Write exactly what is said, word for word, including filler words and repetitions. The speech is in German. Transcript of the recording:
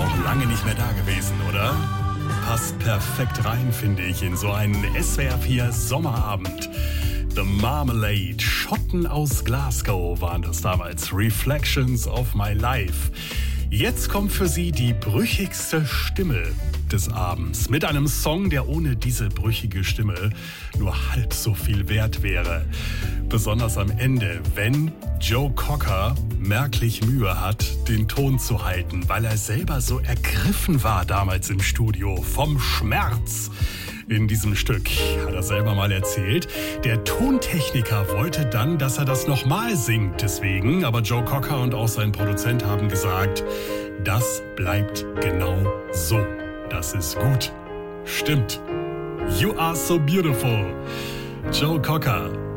auch lange nicht mehr da gewesen, oder? Passt perfekt rein, finde ich, in so einen S W R vier Sommerabend. The Marmalade, Schotten aus Glasgow waren das damals. Reflections of my life. Jetzt kommt für Sie die brüchigste Stimme des Abends. Mit einem Song, der ohne diese brüchige Stimme nur halb so viel wert wäre. Besonders am Ende, wenn Joe Cocker merklich Mühe hat, den Ton zu halten, weil er selber so ergriffen war damals im Studio vom Schmerz. In diesem Stück hat er selber mal erzählt. Der Tontechniker wollte dann, dass er das nochmal singt deswegen, aber Joe Cocker und auch sein Produzent haben gesagt, das bleibt genau so. Das ist gut. Stimmt. You are so beautiful. Joe Cocker.